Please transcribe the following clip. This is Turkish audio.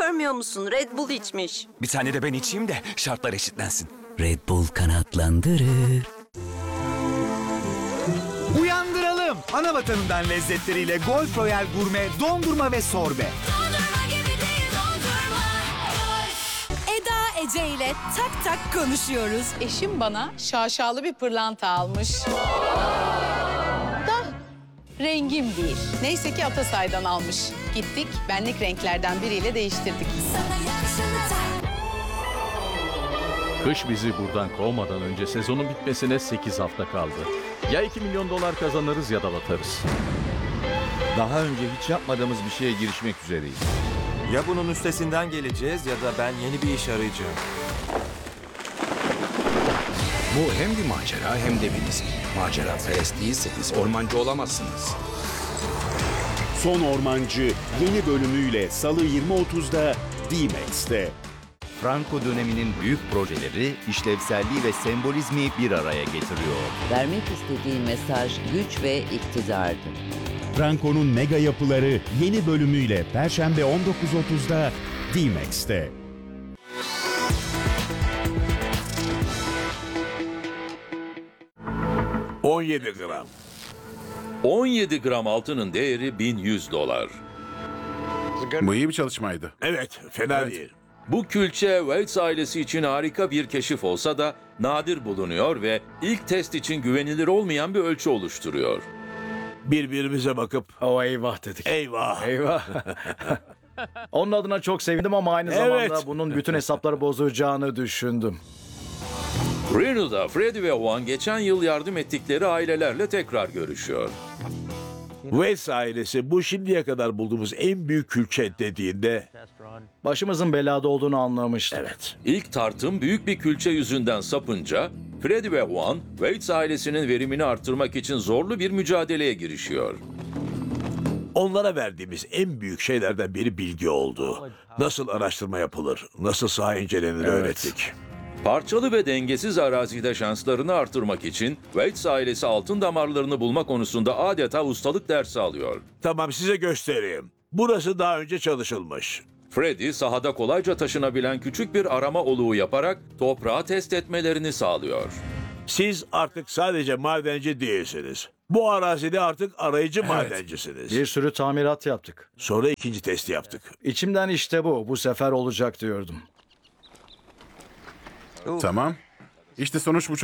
görmüyor musun? Red Bull içmiş. Bir tane de ben içeyim de şartlar eşitlensin. Red Bull kanatlandırır. Uyandıralım. Ana vatanından lezzetleriyle Golf Royal Gurme, dondurma ve sorbe. Eda Ece ile tak tak konuşuyoruz. Eşim bana şaşalı bir pırlanta almış. Da rengim değil. Neyse ki Atasay'dan almış. Gittik, benlik renklerden biriyle değiştirdik. Kış bizi buradan kovmadan önce sezonun bitmesine 8 hafta kaldı. Ya 2 milyon dolar kazanırız ya da batarız. Daha önce hiç yapmadığımız bir şeye girişmek üzereyiz. Ya bunun üstesinden geleceğiz ya da ben yeni bir iş arayacağım. Bu hem bir macera hem de bir risk. Macera perest değilseniz ormancı olamazsınız. Son Ormancı yeni bölümüyle Salı 20.30'da D-Max'te. Franco döneminin büyük projeleri, işlevselliği ve sembolizmi bir araya getiriyor. Vermek istediği mesaj güç ve iktidardı. Franco'nun mega yapıları yeni bölümüyle Perşembe 19.30'da D-Max'te. gram. 17 gram altının değeri 1100 dolar. Bu iyi bir çalışmaydı. Evet, fena değil. Bu külçe Weitz ailesi için harika bir keşif olsa da nadir bulunuyor ve ilk test için güvenilir olmayan bir ölçü oluşturuyor. Birbirimize bakıp O eyvah dedik. eyvah. Eyvah. Onun adına çok sevindim ama aynı Evet. zamanda bunun bütün hesapları bozacağını düşündüm. Reno'da Freddie ve Juan geçen yıl yardım ettikleri ailelerle tekrar görüşüyor. West ailesi bu şimdiye kadar bulduğumuz en büyük külçe dediğinde Başımızın belada olduğunu anlamıştım. evet. İlk tartım büyük bir külçe yüzünden sapınca Freddie ve Juan, Weitz ailesinin verimini arttırmak için zorlu bir mücadeleye girişiyor. Onlara verdiğimiz en büyük şeylerden biri bilgi oldu. Nasıl araştırma yapılır, nasıl saha incelenir öğrettik. Parçalı ve dengesiz arazide şanslarını artırmak için Weitz ailesi altın damarlarını bulma konusunda adeta ustalık dersi alıyor. Tamam, size göstereyim. Burası daha önce çalışılmış. Freddie sahada kolayca taşınabilen küçük bir arama oluğu yaparak toprağı test etmelerini sağlıyor. Siz artık sadece madenci değilsiniz. Bu arazide artık arayıcı madencisiniz. Bir sürü tamirat yaptık. Sonra ikinci testi yaptık. İçimden işte bu sefer olacak diyordum. Tamam. İşte sonuç bu.